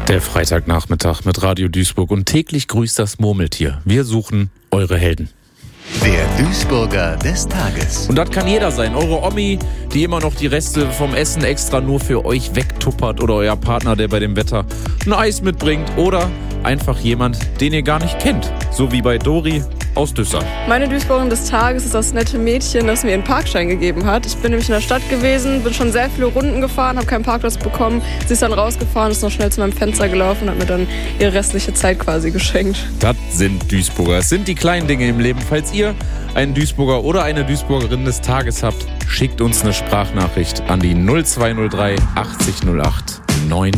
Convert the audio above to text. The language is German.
Der Freitagnachmittag mit Radio Duisburg und täglich grüßt das Murmeltier. Wir suchen eure Helden. Der Duisburger des Tages. Und das kann jeder sein. Eure Omi, die immer noch die Reste vom Essen extra nur für euch wegtuppert, oder euer Partner, der bei dem Wetter ein Eis mitbringt, oder einfach jemand, den ihr gar nicht kennt. So wie bei Dori aus Düsseldorf. Meine Duisburgerin des Tages ist das nette Mädchen, das mir einen Parkschein gegeben hat. Ich bin nämlich in der Stadt gewesen, bin schon sehr viele Runden gefahren, habe keinen Parkplatz bekommen. Sie ist dann rausgefahren, ist noch schnell zu meinem Fenster gelaufen und hat mir dann ihre restliche Zeit quasi geschenkt. Das sind Duisburger. Es sind die kleinen Dinge im Leben. Falls ihr einen Duisburger oder eine Duisburgerin des Tages habt, schickt uns eine Sprachnachricht an die 0203 80 08 9.